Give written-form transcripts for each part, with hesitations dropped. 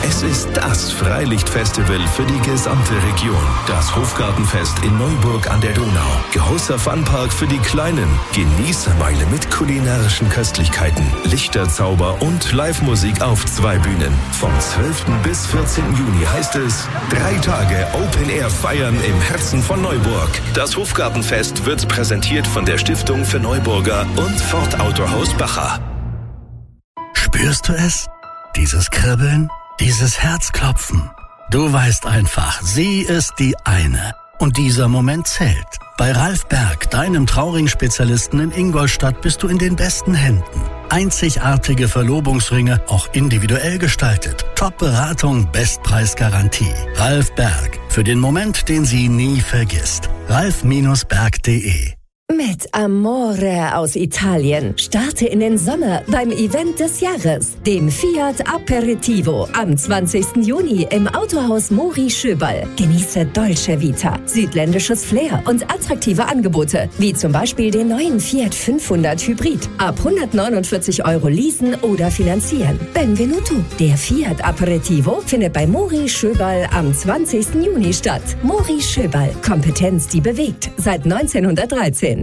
Es ist das Freilichtfestival für die gesamte Region. Das Hofgartenfest in Neuburg an der Donau. Großer Funpark für die Kleinen. Genießermeile mit kulinarischen Köstlichkeiten, Lichterzauber und Live-Musik auf 2 Bühnen. Vom 12. bis 14. Juni heißt es 3 Tage Open Air feiern im Herzen von Neuburg. Das Hofgartenfest wird präsentiert von der Stiftung für Neuburger und Ford Autohaus Bacha. Spürst du es? Dieses Kribbeln? Dieses Herzklopfen. Du weißt einfach, sie ist die eine. Und dieser Moment zählt. Bei Ralf Berg, deinem Trauring-Spezialisten in Ingolstadt, bist du in den besten Händen. Einzigartige Verlobungsringe, auch individuell gestaltet. Top-Beratung, Bestpreisgarantie. Ralf Berg, für den Moment, den sie nie vergisst. ralf-berg.de. Mit Amore aus Italien. Starte in den Sommer beim Event des Jahres, dem Fiat Aperitivo, am 20. Juni im Autohaus Mori Schöberl. Genieße Dolce Vita, südländisches Flair und attraktive Angebote, wie zum Beispiel den neuen Fiat 500 Hybrid. Ab 149 € leasen oder finanzieren. Benvenuto. Der Fiat Aperitivo findet bei Mori Schöberl am 20. Juni statt. Mori Schöberl. Kompetenz, die bewegt. Seit 1913.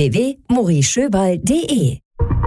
www.morischöberl.de.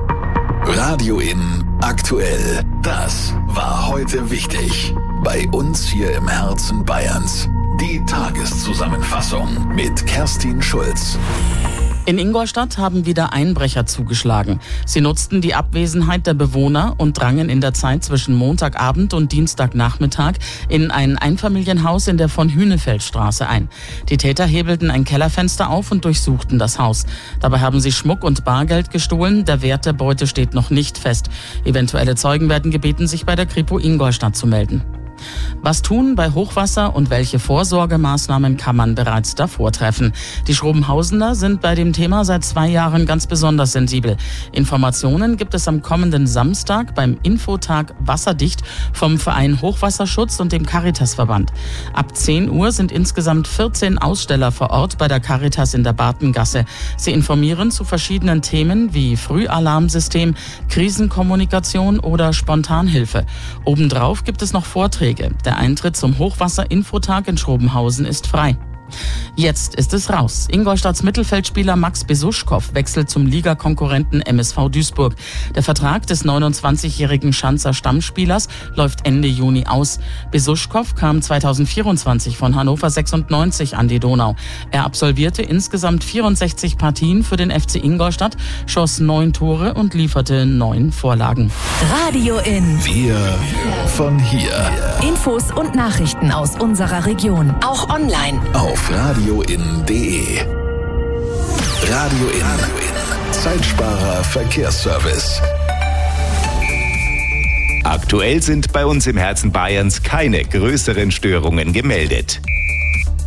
Radio In aktuell. Das war heute wichtig. Bei uns hier im Herzen Bayerns. Die Tageszusammenfassung mit Kerstin Schulz. In Ingolstadt haben wieder Einbrecher zugeschlagen. Sie nutzten die Abwesenheit der Bewohner und drangen in der Zeit zwischen Montagabend und Dienstagnachmittag in ein Einfamilienhaus in der von Hünefeldstraße ein. Die Täter hebelten ein Kellerfenster auf und durchsuchten das Haus. Dabei haben sie Schmuck und Bargeld gestohlen. Der Wert der Beute steht noch nicht fest. Eventuelle Zeugen werden gebeten, sich bei der Kripo Ingolstadt zu melden. Was tun bei Hochwasser und welche Vorsorgemaßnahmen kann man bereits davor treffen? Die Schrobenhausener sind bei dem Thema seit 2 Jahren ganz besonders sensibel. Informationen gibt es am kommenden Samstag beim Infotag Wasserdicht vom Verein Hochwasserschutz und dem Caritasverband. Ab 10 Uhr sind insgesamt 14 Aussteller vor Ort bei der Caritas in der Bartengasse. Sie informieren zu verschiedenen Themen wie Frühalarmsystem, Krisenkommunikation oder Spontanhilfe. Obendrauf gibt es noch Vorträge. Der Eintritt zum Hochwasser-Infotag in Schrobenhausen ist frei. Jetzt ist es raus. Ingolstadts Mittelfeldspieler Max Besuschkow wechselt zum Ligakonkurrenten MSV Duisburg. Der Vertrag des 29-jährigen Schanzer Stammspielers läuft Ende Juni aus. Besuschkow kam 2024 von Hannover 96 an die Donau. Er absolvierte insgesamt 64 Partien für den FC Ingolstadt, schoss 9 Tore und lieferte 9 Vorlagen. Radio In. Wir von hier. Infos und Nachrichten aus unserer Region. Auch online. Auf radioin.de. Radio In. Zeitsparer Verkehrsservice. Aktuell sind bei uns im Herzen Bayerns keine größeren Störungen gemeldet.